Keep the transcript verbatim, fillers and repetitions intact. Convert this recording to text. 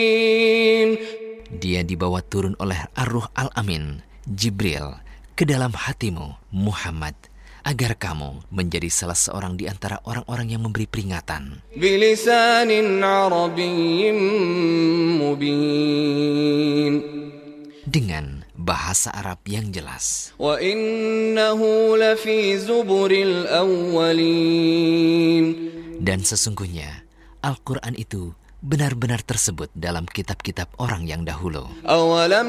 Dia dibawa turun oleh Ar-Ruh Al-Amin, Jibril, ke dalam hatimu, Muhammad, agar kamu menjadi salah seorang di antara orang-orang yang memberi peringatan. Bilisanin Arabiyyin mubin. Dengan bahasa Arab yang jelas. Wa innahu lafi zuburil awwalin. Dan sesungguhnya Al-Quran itu benar-benar tersebut dalam kitab-kitab orang yang dahulu. Awalam